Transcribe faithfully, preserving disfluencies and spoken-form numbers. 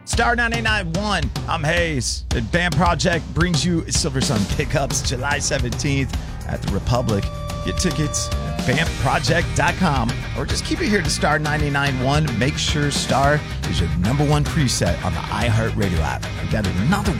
Star ninety-nine point one, I'm Hayes. The Band Project brings you Silver Sun Pickups July seventeenth at the Republic. Get tickets at band project dot com or just keep it here to Star ninety-nine point one. Make sure Star is your number one preset on the iHeartRadio app. We got another